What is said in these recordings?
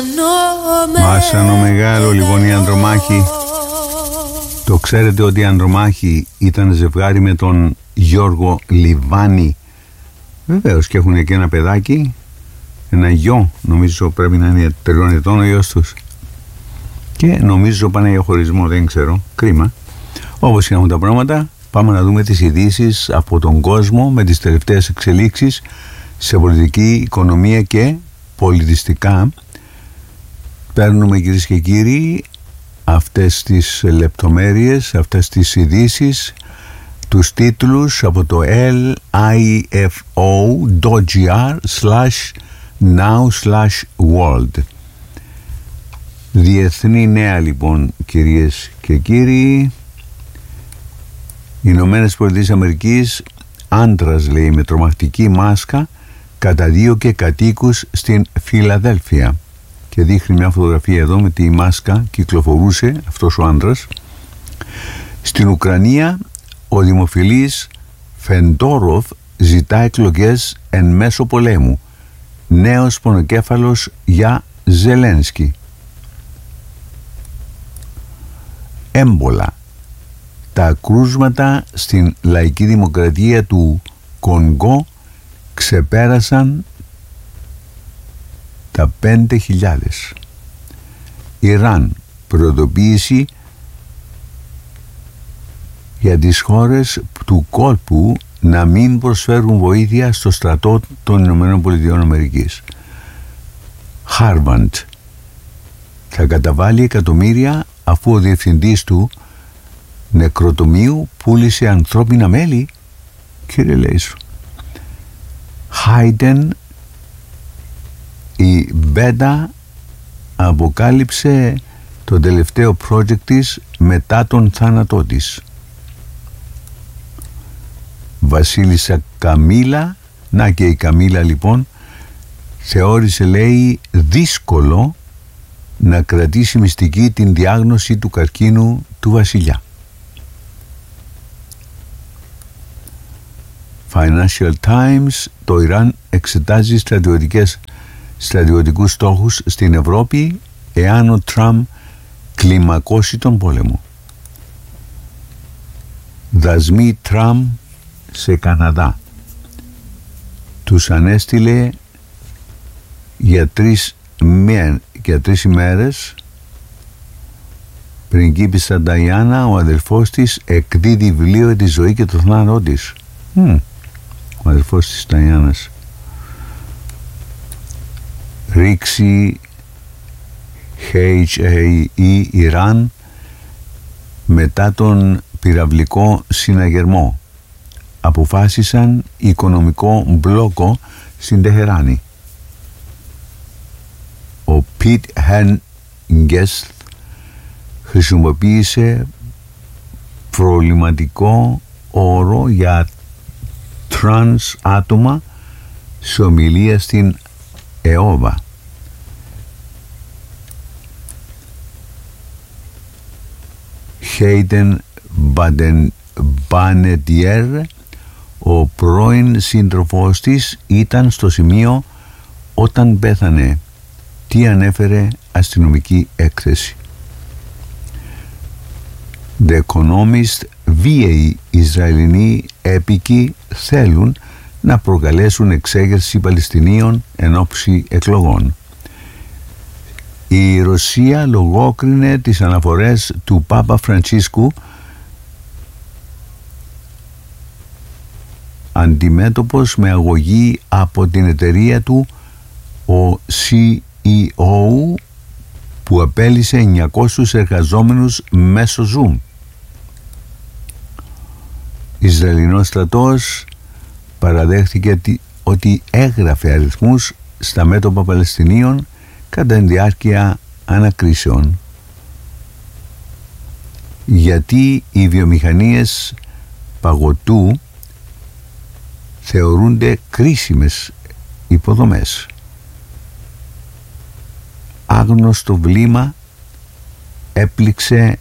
Μάσανο μεγάλο λοιπόν η Ανδρομάχη. Το ξέρετε ότι η Ανδρομάχη ήταν ζευγάρι με τον Γιώργο Λιβάνη. Βεβαίως, και έχουν και ένα παιδάκι, ένα γιο, νομίζω πρέπει να είναι 3 ετών ο γιος τους. Και νομίζω πάνε για χωρισμό, δεν ξέρω, κρίμα. Όπως και να έχουν τα πράγματα, πάμε να δούμε τις ειδήσεις από τον κόσμο με τις τελευταίες εξελίξεις σε πολιτική, οικονομία και πολιτιστικά. Παίρνουμε, κυρίες και κύριοι, αυτές τις λεπτομέρειες, αυτές τις ειδήσεις, τους τίτλους από το lifo.gr/now/world. Διεθνή νέα λοιπόν, κυρίες και κύριοι. Οι Ηνωμένες Πολιτείες Αμερικής, άντρας λέει με τρομακτική μάσκα καταδίωκε κατοίκους στην Φιλαδέλφια. Και δείχνει μια φωτογραφία εδώ με τη μάσκα, κυκλοφορούσε αυτός ο άντρας. Στην Ουκρανία ο δημοφιλής Φεντόροφ ζητά εκλογές εν μέσω πολέμου. Νέος πονοκέφαλος για Ζελένσκι. Έμπολα. Τα κρούσματα στην λαϊκή δημοκρατία του Κονγκό ξεπέρασαν τα 5.000. Ιράν, προειδοποίηση για τις χώρες του κόλπου να μην προσφέρουν βοήθεια στο στρατό των Ηνωμένων Πολιτειών Αμερικής. Χάρβαντ θα καταβάλει εκατομμύρια αφού ο διευθυντής του νεκροτομείου πούλησε ανθρώπινα μέλη. Κύριε Λέισου. Χάιντεν, η Μπέντα αποκάλυψε το τελευταίο project της μετά τον θάνατό της. Βασίλισσα Καμίλα, να και η Καμίλα λοιπόν, θεώρησε λέει δύσκολο να κρατήσει μυστική την διάγνωση του καρκίνου του βασιλιά. Financial Times, το Ιράν εξετάζει στρατιωτικούς στόχους στην Ευρώπη εάν ο Τραμπ κλιμακώσει τον πόλεμο. Δασμοί Τραμπ σε Καναδά. Τους ανέστειλε για 3 ημέρες. Πριγκίπισσα Νταϊάννα, ο αδελφός της, εκδίδει βιβλίο για τη ζωή και το θάνατό της. Ο αδελφός της Νταϊάννας. Ρήξη HAE Ιράν μετά τον πυραυλικό συναγερμό. Αποφάσισαν οικονομικό μπλόκο στην Τεχεράνη. Ο Πιτ Χένγκεστ χρησιμοποίησε προβληματικό όρο για τρανς άτομα σε ομιλία στην ΕΟΒΑ. Χέιτεν Μπανετιέρ, ο πρώην σύντροφός της, ήταν στο σημείο όταν πέθανε. Τι ανέφερε αστυνομική έκθεση. The Economist, βίαιοι Ισραηλινοί έπικοι θέλουν να προκαλέσουν εξέγερση Παλαιστινίων εν ώψη εκλογών. Η Ρωσία λογόκρινε τις αναφορές του Πάπα Φραντσίσκου αντιμέτωπος με αγωγή από την εταιρεία του ο CEO που απέλυσε 900 εργαζόμενους μέσω Zoom. Ισραηλινός στρατός παραδέχθηκε ότι έγραφε αριθμούς στα μέτωπα Παλαιστινίων κατά τη διάρκεια ανακρίσεων. Γιατί οι βιομηχανίες παγωτού θεωρούνται κρίσιμες υποδομές. Άγνωστο βλήμα έπληξε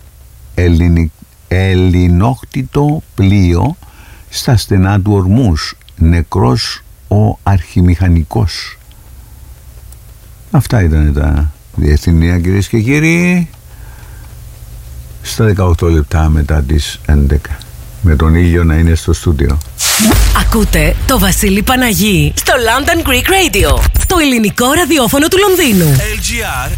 ελληνόκτητο πλοίο στα στενά του Ορμούς. Νεκρός ο αρχιμηχανικός. Αυτά ήταν τα Διεθνία, κυρίες και κύριοι, στα 18 λεπτά μετά τις 11, με τον ήλιο να είναι στο στούντιο. Ακούτε το Βασίλη Παναγί στο London Greek Radio, το ελληνικό ραδιόφωνο του Λονδίνου. LGR